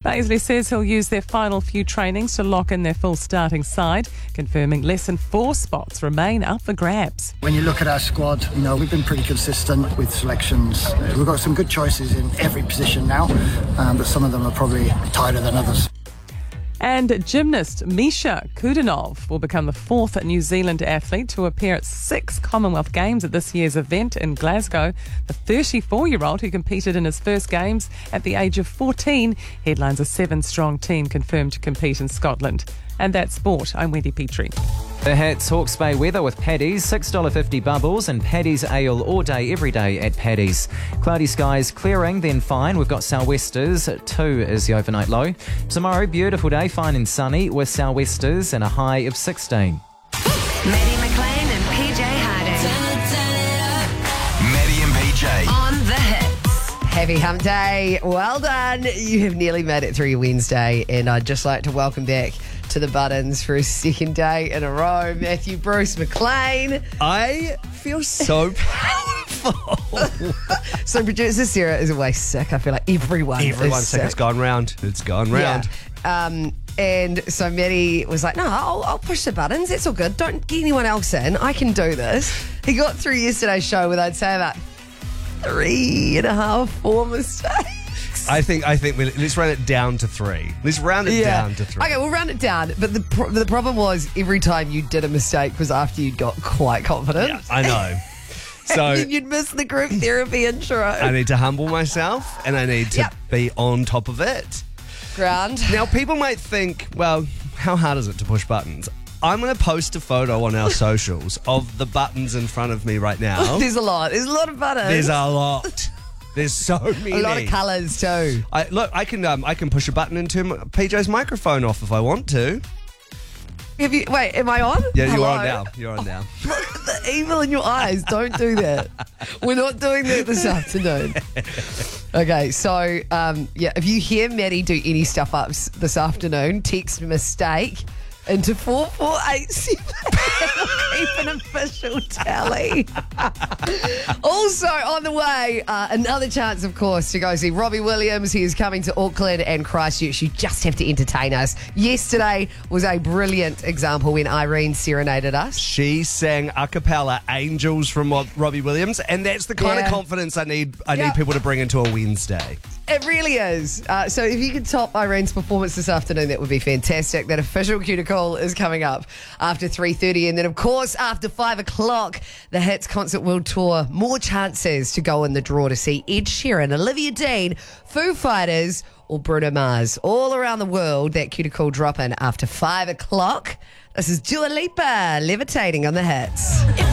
Paisley says he'll use their final few trainings to lock in their full starting side, confirming less than 4 spots remain up for grabs. When you look at our squad, we've been pretty consistent with selections. We've got some good choices in every position now, but some of them are probably tighter than others. And gymnast Misha Kudanov will become the 4th New Zealand athlete to appear at 6 Commonwealth Games at this year's event in Glasgow. The 34-year-old who competed in his first Games at the age of 14 headlines a 7-strong team confirmed to compete in Scotland. And that's sport. I'm Wendy Petrie. The Hits Hawke's Bay weather with Paddy's, $6.50 bubbles and Paddy's ale all day, every day at Paddy's. Cloudy skies clearing, then fine. We've got sou'westers, 2 is the overnight low. Tomorrow, beautiful day, fine and sunny with sou'westers and a high of 16. Maddie McLean and PJ Harding. Maddie and PJ. On the Hits. Happy hump day. Well done. You have nearly made it through your Wednesday, and I'd just like to welcome back to the Buttons for a second day in a row, Matthew Bruce McLean. I feel so powerful. So producer Sarah is away sick. I feel like everyone's sick. It's gone round. It's gone round. Yeah. And so Maddie was like, no, I'll push the buttons. It's all good. Don't get anyone else in. I can do this. He got through yesterday's show with, I'd say, about 3.5, 4 mistakes. I think let's round it down to 3. Let's round it down to 3. Okay, we'll round it down. But the problem was every time you did a mistake was after you got quite confident. Yeah, I know. So you'd miss the group therapy intro. I need to humble myself and I need to be on top of it. Ground. Now, people might think, well, how hard is it to push buttons? I'm going to post a photo on our socials of the buttons in front of me right now. There's a lot. There's a lot of buttons. There's a lot. There's so many. A lot of colours too. I can push a button and turn PJ's microphone off if I want to. Wait, am I on? Yeah, Hello? You're on now. Look at the evil in your eyes. Don't do that. We're not doing that this afternoon. Okay, so, if you hear Maddie do any stuff ups this afternoon, text mistake into 4487. Keep an official tally. Also on the way, another chance, of course, to go see Robbie Williams. He is coming to Auckland and Christchurch. You just have to entertain us. Yesterday was a brilliant example when Irene serenaded us. She sang a cappella Angels from Robbie Williams, and that's the kind of confidence I need people to bring into a Wednesday. It really is. So if you could top Irene's performance this afternoon, that would be fantastic. That official cuticle is coming up after 3:30. And then, of course, after 5 o'clock, the Hits Concert World Tour. More chances to go in the draw to see Ed Sheeran, Olivia Dean, Foo Fighters or Bruno Mars. All around the world, that cuticle dropping after 5 o'clock. This is Dua Lipa, Levitating on the Hits.